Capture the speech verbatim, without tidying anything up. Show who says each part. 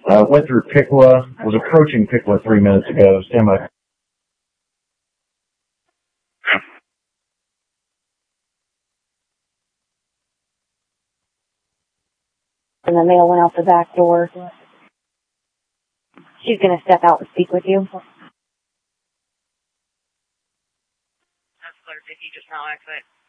Speaker 1: Uh, went through Piqua, was approaching Piqua three minutes ago. Stand by.
Speaker 2: And the male went out the back door. She's going to step out and speak with you.
Speaker 3: That's Claire Dickey, just now exit.